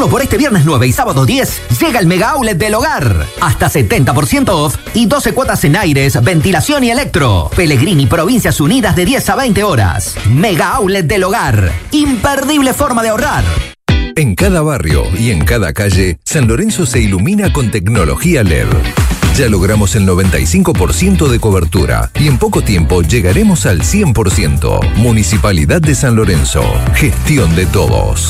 Solo por este viernes 9 y sábado 10 llega el Mega Outlet del Hogar. Hasta 70% off y 12 cuotas en aires, ventilación y electro. Pellegrini, Provincias Unidas, de 10 a 20 horas. Mega Outlet del Hogar. Imperdible forma de ahorrar. En cada barrio y en cada calle, San Lorenzo se ilumina con tecnología LED. Ya logramos el 95% de cobertura y en poco tiempo llegaremos al 100%. Municipalidad de San Lorenzo. Gestión de todos.